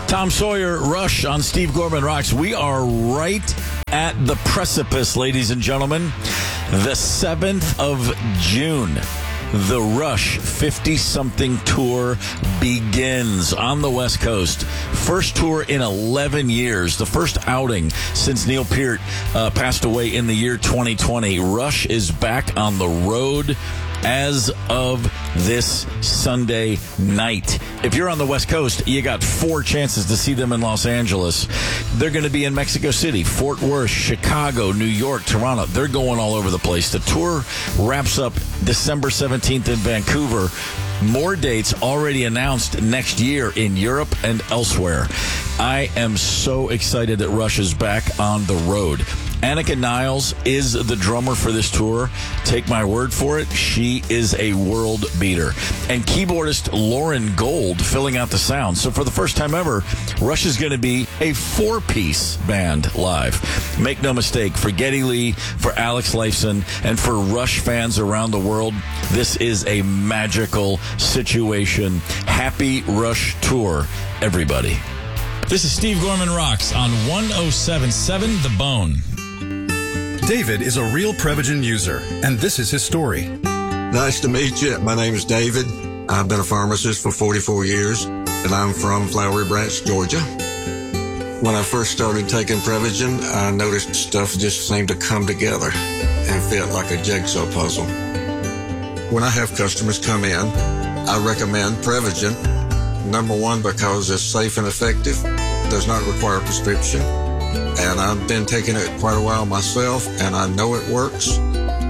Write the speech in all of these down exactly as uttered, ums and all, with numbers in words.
Tom Sawyer, Rush on Steve Gorman Rocks. We are right at the precipice, ladies and gentlemen. The seventh of June. The Rush fifty-something tour begins on the West Coast. First tour in eleven years. The first outing since Neil Peart uh, passed away in the year twenty twenty. Rush is back on the road as of this Sunday night. If you're on the West Coast, you got four chances to see them in Los Angeles. They're going to be in Mexico City, Fort Worth, Chicago, New York, Toronto. They're going all over the place. The tour wraps up December seventeenth in Vancouver. More dates already announced next year in Europe and elsewhere. I am so excited that Rush is back on the road. Annika Niles is the drummer for this tour. Take my word for it, she is a world beater. And keyboardist Lauren Gold filling out the sound. So for the first time ever, Rush is going to be a four-piece band live. Make no mistake, for Geddy Lee, for Alex Lifeson, and for Rush fans around the world, this is a magical situation. Happy Rush Tour, everybody. This is Steve Gorman Rocks on one oh seven point seven The Bone. David is a real Prevagen user, and this is his story. Nice to meet you. My name is David. I've been a pharmacist for forty-four years, and I'm from Flowery Branch, Georgia. When I first started taking Prevagen, I noticed stuff just seemed to come together and fit like a jigsaw puzzle. When I have customers come in, I recommend Prevagen. Number one, because it's safe and effective, does not require a prescription. And I've been taking it quite a while myself, and I know it works.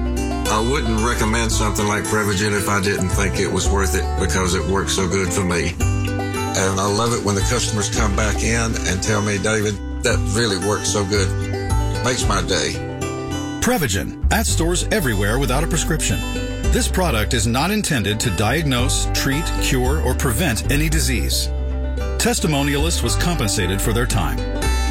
I wouldn't recommend something like Prevagen if I didn't think it was worth it, because it works so good for me. And I love it when the customers come back in and tell me, David, that really works so good. Makes my day. Prevagen, at stores everywhere without a prescription. This product is not intended to diagnose, treat, cure, or prevent any disease. Testimonialist was compensated for their time.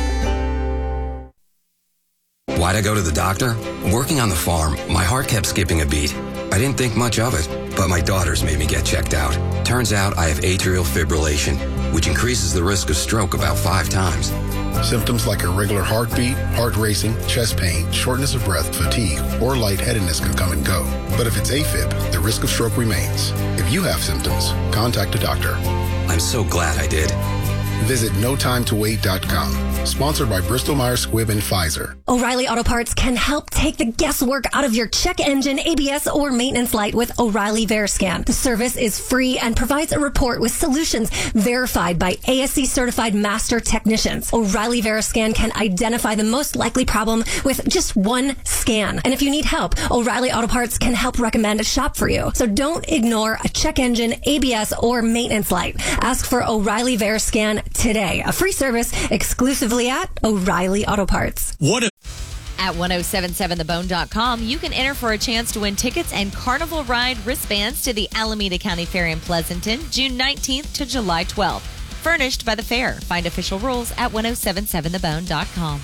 Why'd I go to the doctor? Working on the farm, my heart kept skipping a beat. I didn't think much of it, but my daughters made me get checked out. Turns out I have atrial fibrillation, which increases the risk of stroke about five times. Symptoms like irregular heartbeat, heart racing, chest pain, shortness of breath, fatigue, or lightheadedness can come and go. But if it's AFib, the risk of stroke remains. If you have symptoms, contact a doctor. I'm so glad I did. Visit no time to wait dot com. Sponsored by Bristol Myers Squibb and Pfizer. O'Reilly Auto Parts can help take the guesswork out of your check engine, A B S, or maintenance light with O'Reilly VeriScan. The service is free and provides a report with solutions verified by A S C certified master technicians. O'Reilly VeriScan can identify the most likely problem with just one scan. And if you need help, O'Reilly Auto Parts can help recommend a shop for you. So don't ignore a check engine, A B S, or maintenance light. Ask for O'Reilly VeriScan today. A free service exclusively at O'Reilly Auto Parts. What if... At ten seventy-seven the bone dot com, you can enter for a chance to win tickets and Carnival Ride wristbands to the Alameda County Fair in Pleasanton, June nineteenth to July twelfth. Furnished by the fair. Find official rules at ten seventy-seven the bone dot com.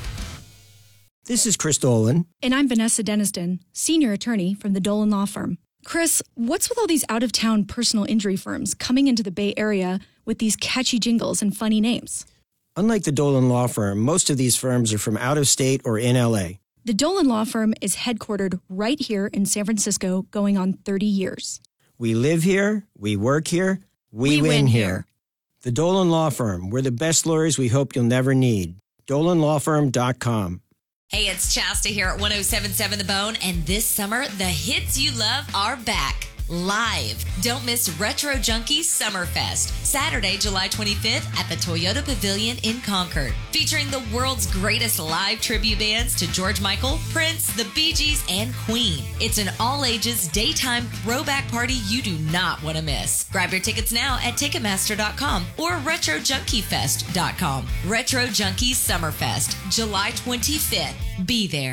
This is Chris Dolan. And I'm Vanessa Deniston, senior attorney from the Dolan Law Firm. Chris, what's with all these out-of-town personal injury firms coming into the Bay Area with these catchy jingles and funny names? Unlike the Dolan Law Firm, most of these firms are from out of state or in L A. The Dolan Law Firm is headquartered right here in San Francisco, going on thirty years. We live here, we work here, we, We win, win here. here. The Dolan Law Firm, we're the best lawyers we hope you'll never need. dolan law firm dot com. Hey, it's Shasta here at ten seventy-seven The Bone, and this summer, the hits you love are back. Live. Don't miss Retro Junkies Summerfest, Saturday, July twenty-fifth at the Toyota Pavilion in Concord. Featuring the world's greatest live tribute bands to George Michael, Prince, the Bee Gees, and Queen. It's an all-ages daytime throwback party you do not want to miss. Grab your tickets now at Ticketmaster dot com or Retro Junkie Fest dot com. Retro Junkies Summerfest, July twenty-fifth. Be there.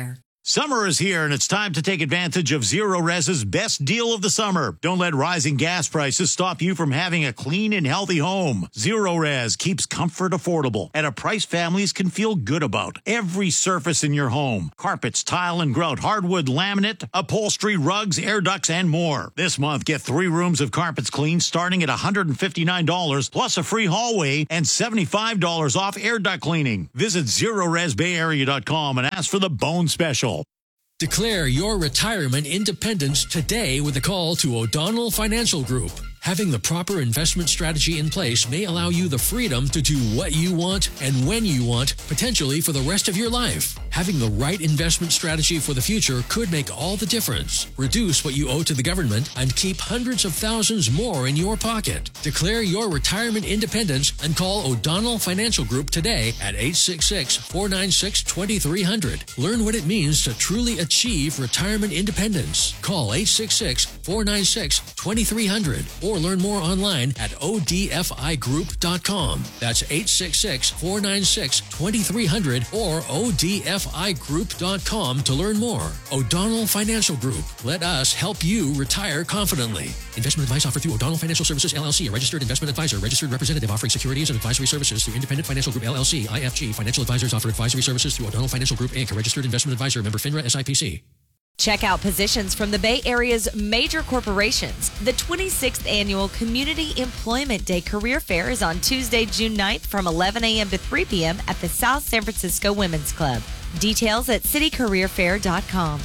Summer is here, and it's time to take advantage of Zero Res's best deal of the summer. Don't let rising gas prices stop you from having a clean and healthy home. Zero Res keeps comfort affordable at a price families can feel good about. Every surface in your home: carpets, tile and grout, hardwood, laminate, upholstery, rugs, air ducts, and more. This month, get three rooms of carpets cleaned starting at one hundred fifty-nine dollars plus a free hallway and seventy-five dollars off air duct cleaning. Visit zero res bay area dot com and ask for the Bone Special. Declare your retirement independence today with a call to O'Donnell Financial Group. Having the proper investment strategy in place may allow you the freedom to do what you want and when you want, potentially for the rest of your life. Having the right investment strategy for the future could make all the difference. Reduce what you owe to the government and keep hundreds of thousands more in your pocket. Declare your retirement independence and call O'Donnell Financial Group today at eight six six, four nine six, two three zero zero. Learn what it means to truly achieve retirement independence. Call eight six six, four nine six, two three zero zero or learn more online at O D F I group dot com. That's eight six six, four nine six, two three zero zero or O D F I group dot com to learn more. O'Donnell Financial Group. Let us help you retire confidently. Investment advice offered through O'Donnell Financial Services, L L C, a registered investment advisor, registered representative offering securities and advisory services through Independent Financial Group, L L C, I F G. Financial advisors offer advisory services through O'Donnell Financial Group, Incorporated, a registered investment advisor, member FINRA S I P C. Check out positions from the Bay Area's major corporations. The twenty-sixth Annual Community Employment Day Career Fair is on Tuesday, June ninth from eleven a.m. to three p.m. at the South San Francisco Women's Club. Details at city career fair dot com.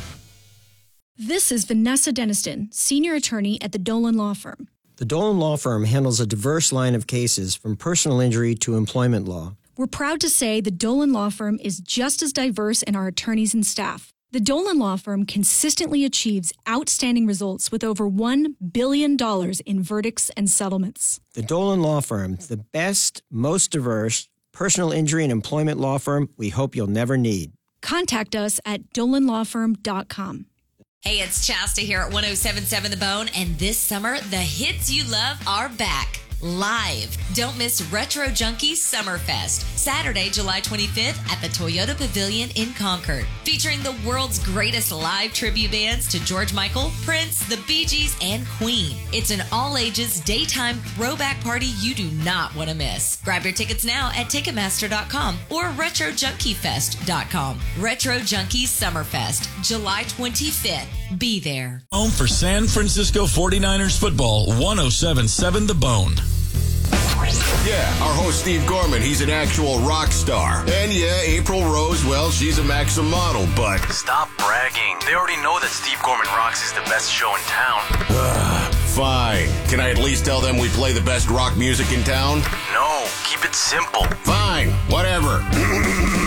This is Vanessa Deniston, senior attorney at the Dolan Law Firm. The Dolan Law Firm handles a diverse line of cases from personal injury to employment law. We're proud to say the Dolan Law Firm is just as diverse in our attorneys and staff. The Dolan Law Firm consistently achieves outstanding results with over one billion dollars in verdicts and settlements. The Dolan Law Firm, the best, most diverse personal injury and employment law firm we hope you'll never need. Contact us at dolan law firm dot com. Hey, it's Chasta here at one oh seven point seven The Bone, and this summer, the hits you love are back. Live. Don't miss Retro Junkies Summerfest, Saturday, July twenty-fifth at the Toyota Pavilion in Concord. Featuring the world's greatest live tribute bands to George Michael, Prince, the Bee Gees, and Queen. It's an all-ages daytime throwback party you do not want to miss. Grab your tickets now at Ticketmaster dot com or Retro Junkie Fest dot com. Retro Junkies Summerfest, July twenty-fifth. Be there. Home for San Francisco forty-niners football, one oh seven point seven The Bone. Yeah, our host Steve Gorman, he's an actual rock star. And yeah, April Rose, well, she's a Maxim model, but... Stop bragging. They already know that Steve Gorman Rocks is the best show in town. Fine. Can I at least tell them we play the best rock music in town? No, keep it simple. Fine, whatever.